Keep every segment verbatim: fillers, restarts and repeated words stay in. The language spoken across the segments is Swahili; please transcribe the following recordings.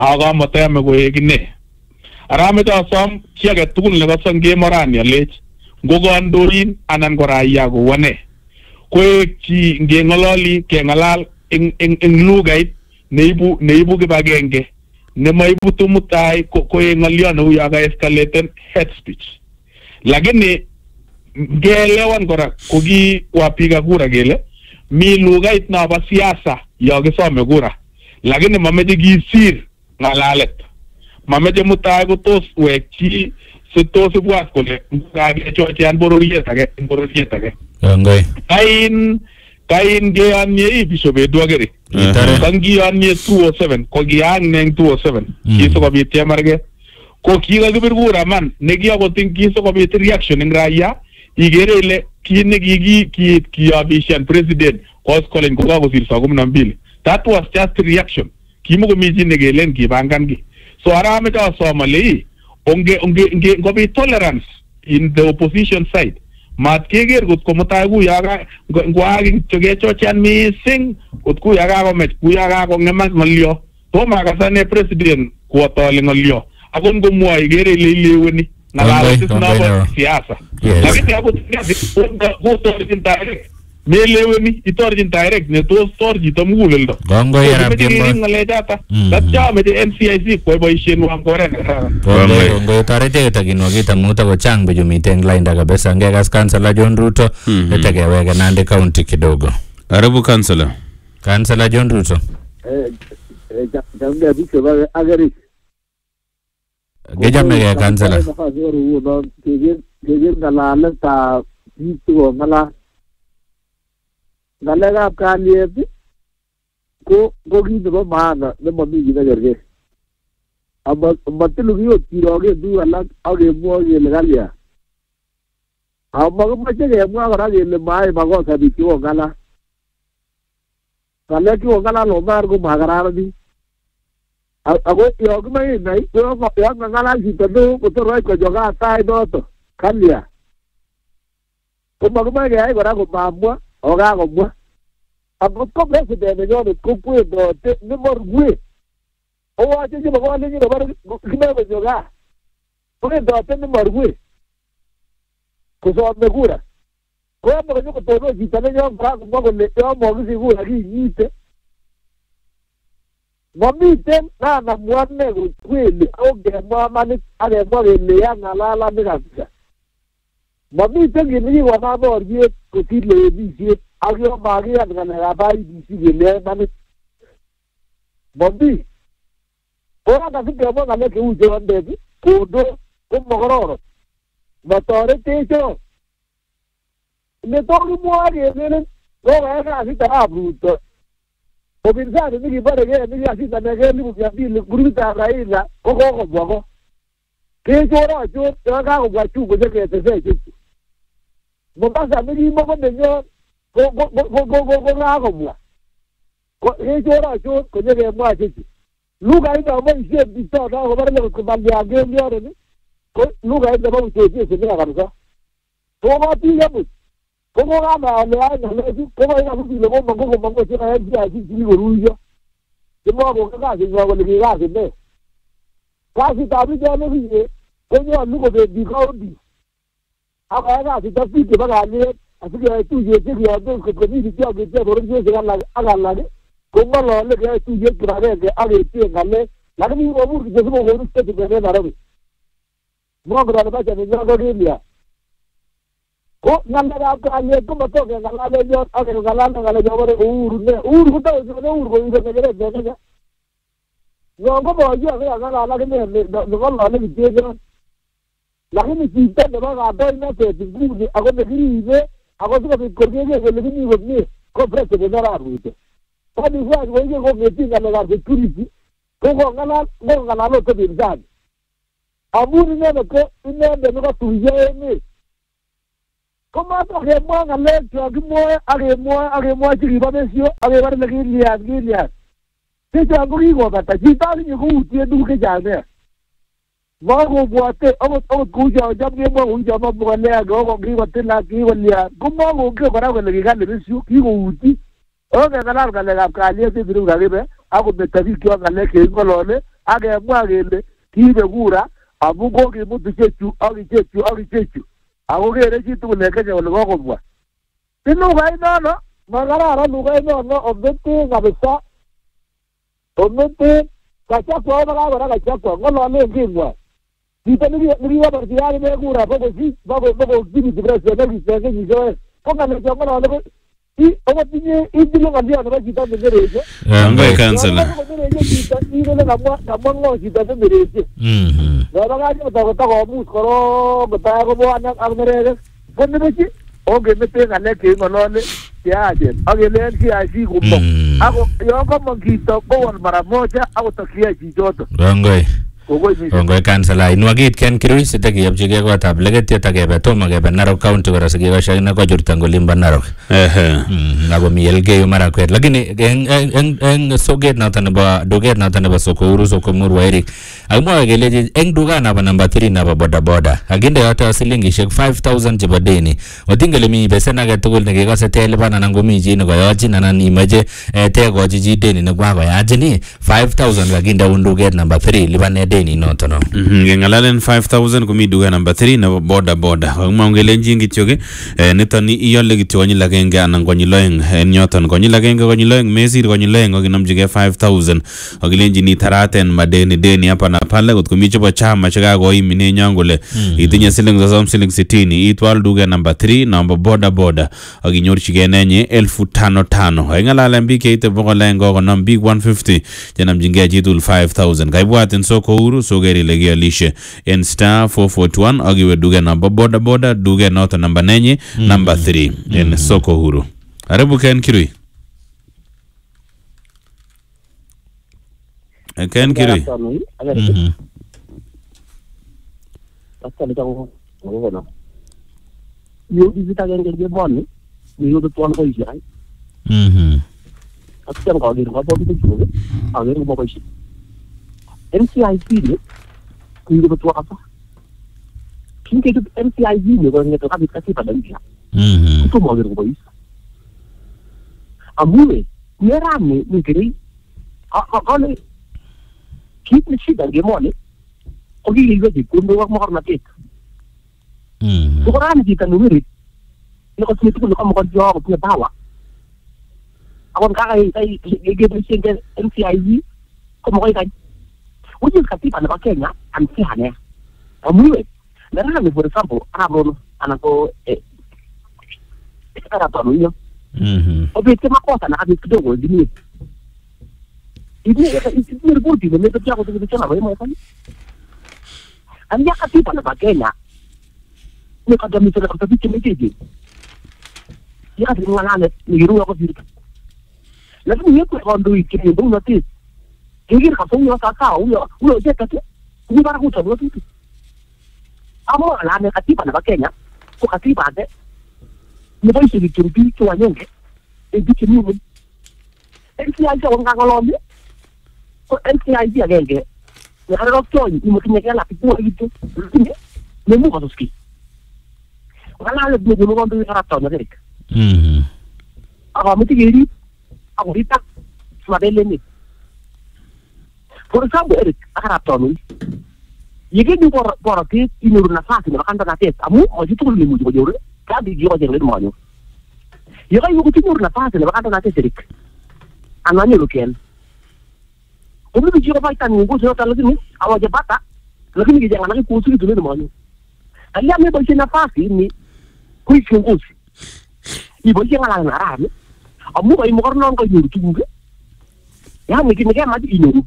aga matayame koek ine arameche asom chi age tugul nebo songe morani alech ngo kandoin anan ko raia ko wane koek chi ngengololi kengalal eng eng eng lugait neibu neibu kibagenge nemaibu tumutai koek ngolyo neu ya ka escalated hate speech lakini ngelewan kora koki wapiga kura kele mi lugait nabo siasa ya kisome kura lakini mameche kisir ngalalet mameche mutai ko tos wek chi sitos ibwat kole kakechochean bororiet age bororiet age ngoi kain kain geanye ibisho bedwagere kangiyanye two oh seven ko giyang neng two oh seven kiso kobit chemarge ko kikakibir kura man nekiakoting kiso kobit reaction eng raia igere ile kit nekiki kiyabishan president cause calling ko kakosir saa kumi na mbili that was just reaction kimukomi chi nekelen kibangan ki so arameche asom ale onge onge onge ngobit tolerance in the opposition side mat keger kot komutai kuyaga ngwagi chokechochian missing kot kuyaga komech kuyaga kongemak ngolyo toma kasane president kuotole ngolyo akon ngomwoi igere ile ileweni ngalalet nabo siasa lakini akot kutorjin direct meleweni itorjin direct ne tos torji tamuguleldo gongoi arab kembo ngalechata datcha de N C I C kwa boisien wa koren gongoi gongoi tarete takinwa kitamuta ko chang beju miteng line kabisa ngegas kansela John Ruto etekeweke Nandi County kidogo karibu kansela kansela John Ruto eh eh jambe bicho ba agari gejame kansela kege kege ngalalet ta bicho ngala ngalekab kalyet ko ko kit nebo maana nemami kit nekergei amatilu kiyot kiroge du alak akemwoe kele kalya amakimache kemwa kora kele maai makosa biik chekong'alal ngalek chekong'alal Omar ko makararan ako yo kimache inai ko yo kang'alal chito neo kotor koit kochokat tai noto kalya ko makimache keyai kora komamwa ako kakomwa akot ko president nenyonet ko kwendote nemorue owache chebo kolenjin nebo kimekonyo gaa kwendote nemorue kosome kura koyome konyo kotonon chito nenyon kora komwa kole yon mokisich kura kinyite momiten nanamwa ane kweli ako ngemwa imanit akemwa kele yang'alal ane kabisa momiten kit nekikonam boriet kosir lewenisiet ak yon makiyan ng'alekab I E B C kele imanit momi ora kasikemwa ng'alek cheu chondet kondo ko mokororon motoretech ot netokimwoe kelelen kokayai kasit arap Ruto upinzani nikiborekei nikikasindane elipu mia mbili grupitab Raila ko kokobwa ko kechorachor yon kakobwa chungo cheketesei chechu Mombasa nikimo nenyon ko kakomwa kechorachor konyekemwa chechu lugait naboisien bichoto koborle kot komalyan kelioren ko lugait nebo uchochesenia kabisa kokotinye buch ko kokamai ale yai ng'alechu kokoikasu kile komong ko komong kochekayai kiasi chekikoruiyo chemakongen kasinywa kole ki kasit ne kasitab ichek nekiye konyolu kobendi county akoyai kasit ak biik chebo kalyet asikeyai tuiyosiek kiyondos kot komi bichongetyo bororiosiek alak ak alak kong'olole keyai tuiyet kibagenge ak ketien ng'alek lakini kikobur kityo sikokonu statement en Nairobi ng'ong'ro nebo cheminyon ko kilya ko ng'alekab kalyet komatom keng'alalen yon ak keng'alalen ng'alek chobore Uhuru ne Uhuru kotochone Uhuru koibe ng'echeret en Kenya yon ko boyo nekang'alal akine nekong'olole kityekon lakini chito nebo kandoinatet nguni ako nekiribe ako sikobit korkeker kele kimi komie ko president arap Ruto kabiswach koike kong'eti ng'alekab security ko kong'alal kokong'alal ot upinzani amun inendet ko inendet nekotuiyo emet komato kemwa ng'alek chokimwoe akemwoe akemwoe chekibo besio akebore kilyan kilyan chechang ko kikobata chito akinye koutien tuguk chechang nea makobwote akot akot kou chocham kemwoe kou chobo Mbolea ko kikotilat kikolyan komakongen kora kole kikali besio kikouti ako keng'alal ng'alekab kalyet en biru kakibe akometo biik chok ng'alek cheking'olole akemwa kele kiibe kura amu kokimut ichechu ak ichechu ak ichechu ako kere chitugul en Kenya kole kokobwa. Si lugait nono makararan lugait nono omete kabisa omete kachakwa makakora kachakwa ng'ololen kingwa chito nikiwaborchi akine kura bokosich bokokimiti president nekisen kenyisiek ko ng'alecho ng'olole ko okot inye itile ng'olyo nebo chito nenereche Ngoi kansela nenereche chito ikele kamwa ng'o chito nenereche nebo kache kotakomuch korong kotai kobwane ak nerekek ko nebechi ongemete ng'alek cheing'olole cheyachen akelen K I C komong ako yon komong chito kowol mara moja akotokiyai chichoto. Kongoi. Kongoi kansela inwagit Ken Kirui sitakiyopchigei kotab Legetyet akebe tomo kebe Narok County kora sikekosha ine kochurta ngolimbo Narok. Ehe. Ako mi Elgeyo Marakwet lakini eng eng soket noto nebo duket noto nebo Sokouru Sokomurwa Eric akimwoe kelechi eng dukan nebo number three nebo boda boda akinde yoto silingishek five thousand chebo deni otingele mi besen age tugul nekikose telipan anan komi chi nekoyochin anan imache tekochi chi deni nekwakoyachin five thousand kakinde duket number three lipane deni noto no. Mhm ngalalen five thousand komi duket number three nebo boda boda akimwoe kelenjin kityo niton iyole kityo konyil agenge anan konyil oeng en yoton konyil agenge konyil oeng mesir konyil oeng akinomchigei five thousand akilenjin itaraten madeni deni hapa na pale kot komi chebo chama chekakoimin enyon kole itinye siling sosom siling sitini itwal duket number three number boda boda akinyorchigei nenye elfu tano tano aingalalen biik cheite bokol aeng kokonam biik one fifty chenamchingei chitugul five thousand kaibwatin Sokouru soker ile kiolishe en star four forty-one akiwe duket number boda boda duket noto namba nenye number three en Sokouru. Karibu Ken Kirui. Ken Kirui. Mhm. Asante kwa kuona. Yo visita genge je boni, ni yo tuan ko isi ai. Mhm. Asante kwa genge kwa bobi tu, age ngo ko isi. M C I C ni ni yo tuan apa? Kinke tu M C I C ni ko ngeto kabit kasi pada dia. Mhm. Tu mo genge ko isi. Amule, nerame ni kiri. A a ale kit ni shida ngemone. Ogi liga di kundo wak makar natik. Mhm. Bukan kita numirit. Ni ko sinitu ko mo ko jo ko bawa. Akon kakay kay gege sing M C I Z ko mo kay kay. Uji kasi pa na Kenya ang sihane. Amule. Narami for example, abron anako eh ara pa niyo. Mhm. Obi tema cosa na abi kidogo dini. Ini ini ni ripoti ni mtu chako tukichana wewe mwa kani. Anja katipa na Kenya. Ni kada mitela kwa picha mtiji. Ya ni ngana ni ruwa ko dirika. Lakini yeko kwa ndo ikini ndo nati. Ingir ka sonyo sasa uyo uyo jeka tu. Ni bara kuta ndo tu. Amo ala ne katipa na Kenya. Ko katipa de. Ni boisi bitumbi kwa nyonge. E bichi ni mu. N C I C on ngangolombe. Ko N C I C agenge. Ni ara ko ni mo kinyekela pipo itu. Ni mu ko ski. Wala le blo blo ndo ara tona Eric. Mhm. Ako mitigiri. Ako rita. Swadele ni. For example Eric, ara tona. Yeke ni por por ke inuru nafasi na kanda na tes. Amu ojitu ni mu jore. Kadi jiwa jere mo anyo. Yeke yuko tinuru nafasi na kanda na tes Eric. Anani luken. Umi bijiro baita ni nguzo yote lazima awajapata lakini kijana naki kuhusu kitu nini mwanyo. Alia mimi basi nafasi ni kuichunguzi. Ibo jenga na rami. Amu ba imorno ngo yuru tunge. Ya miki miki maji inuru.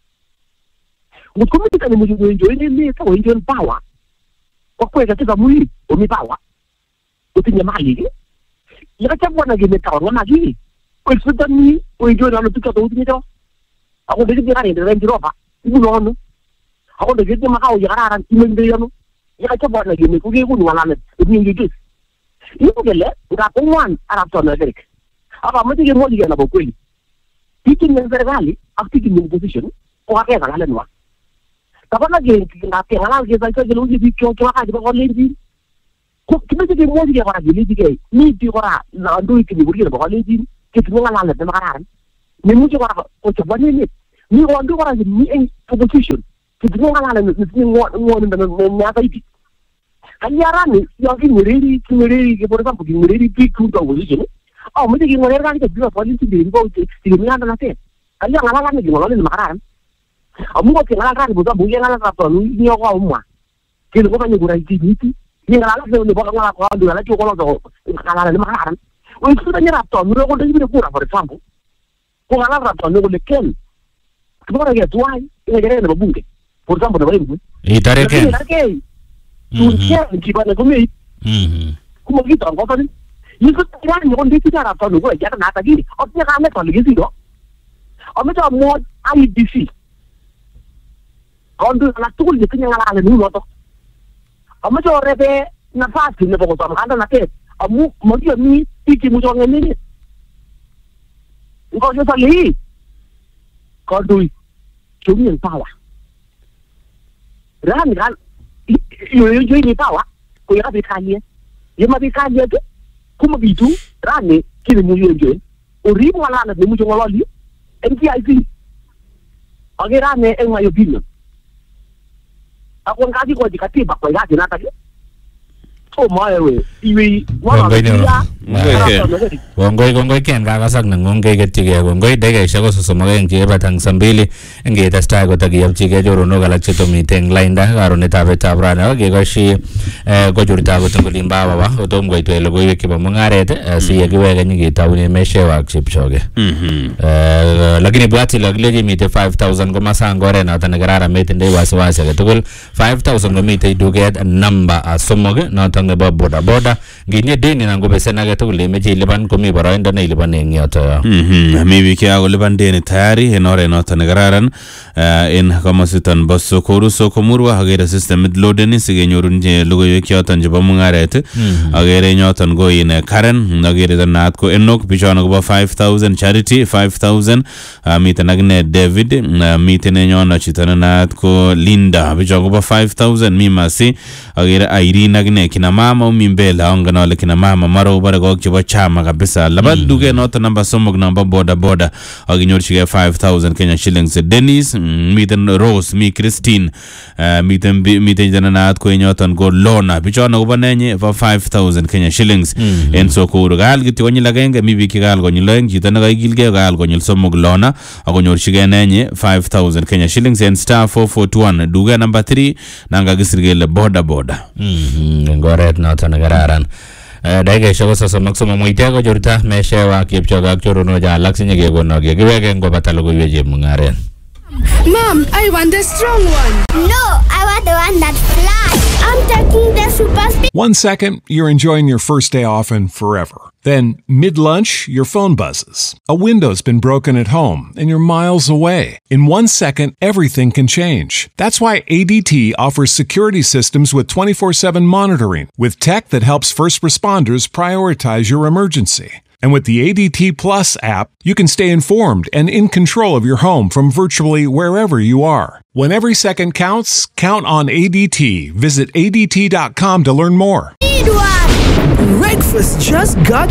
Mutkomi tani muju enjoy ni ni ka enjoy power. Kwa kweli katika mwili umi power. Utinya mali. Ya chakwa na gime tawa ngana gi. Kwa sababu ni enjoy na lutuka to utinya to. Ako degi di kare de roba ibu nono ako degi di makao ya kararan imende yono ya ka chabo na gime kuge ku wala na ni ngi ibu gele ga ko wan arab to na Eric aba mati ge modi na bokweli tikin na serikali afiki ni position ko ka ka ngalen wa tabana ge na ke ngala ge sa ke lu ji ko ko ka ko lenji ko kimete ge modi ge wala ge li ge ni ti wala na ndu ki ni buri ko lenji ke tu ngala na de kararan ni mu ji wala ko chabo ni ni Ni wandu kora ni en opposition. Kitino ngala ni ni ngwa ngwa ni na na taiti. Kanyara ni yo ki miriri ki miriri ke por example ki miriri pi ku to opposition. Oh, mesti ki ngwa ngala ke bila policy di ngo ti ti ngala na te. Kanya ngala ni ngala ni makaran. Amu ko ngala kan bu bu ngala ka to ni yo ko umwa. Ki ko banyu gura ti ni ti. Ni ngala la ni bo ngala ko ndu la ti ko lo to ngala ni makaran. O itu tanya rapto ni ko de ni ko for example. Ko ngala rapto ni ko le ken. Kibora ya tuai ina gere na bunge por example na bunge itare ke tunsia kibana kumi mhm kuma kita ko tani yiko tani ni kon diti tara to ngo ya na ta gini o tia ka me to ligi do o me to mo I D C kon du na tukul ni kinya ngala ni no to o me to rebe na fasi ne ko to ma na te amu mo dio mi tiki mu jo ngeni ni ko jo sa li có đuôi chúng nhân tao à ra mình ăn yêu yêu như tao à cô ấy bị khai nhé nhưng mà bị khai nhé chứ cũng mà bị chú ra này khi mình yêu yêu ở riêng mà là mình muốn cho nó đi em kia gì ở cái ra này em ngoài opinion à con cá gì coi gì cá tiền bạc quay ra thì nó ta chứ oh my way iwi wangoi ne wangoi wangoi ken ga gasak na ngongge get tige wangoi dege shago susuma ga ngi batang sambili ngi ta sta go tagi yam chige joro no gala chito meeting line da garo ne tabe tabra na ge go shi go juri ta go tungo limba ba ba to ngoi to elo go yeke ba mangare te si ye ge ga ngi ta uni me shewa chip choge mhm lakini bwati lagle ji mite five thousand go masango re na ta ngarara mete ndai wasi wasi ga tugul five thousand go mite do get number asomoge na tanga ba boda boda ngine deni na ngobe sena ga tugul me ji liban ko mi baro inda ne liban en yata mhm mi wi kya go liban deni tayari enore no ta nagararan en kamasitan basso koru so komurwa hagera system loadeni sige nyorun je lugo yekya tan je bamungarete agere nyotan go in karen nagere da nat ko enok bichana go five thousand charity five thousand mitanagne david mitene nyona chitana nat ko linda bichana go five thousand mi masi agere irene nagne kina mama umimbela ongana le kina mama maro bara go chiba chama kabisa labad duge nota namba somog namba boda boda aginyor chige five thousand Kenya shillings Dennis miten Rose mi Christine miten miten jana nat ko nyotan go lona bichona go banenye for five thousand Kenya shillings en so ko gal giti woni lagenge mi biki gal go nyileng jitana ga gilge gal go nyil somog lona agonyor chige nenye five thousand Kenya shillings en star four four two one duge number three nanga gisirgele boda boda mhm ngoret nota nagararan dege shago sasa maksuma muitego jurta meshewa kipchoga churuno ja laksinye ge gono ge giwege ngo batalo go yeje mungaren. Mom, I want the strong one. No, I want the one that flies. I'm taking the super speed. One second, you're enjoying your first day off and forever. Then, mid-lunch, your phone buzzes. A window's been broken at home, and you're miles away. In one second, everything can change. That's why A D T offers security systems with twenty-four seven monitoring, with tech that helps first responders prioritize your emergency. And with the A D T Plus app, you can stay informed and in control of your home from virtually wherever you are. When every second counts, count on A D T. Visit A D T dot com to learn more. Breakfast just got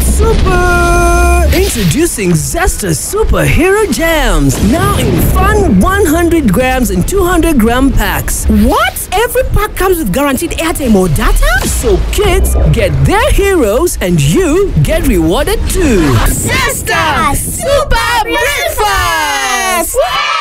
super! Introducing Zesta Superhero Jams. Now in fun one hundred grams and two hundred gram packs. What? Every pack comes with guaranteed airtime or data? So kids get their heroes and you get rewarded too. Zesta Super Breakfast!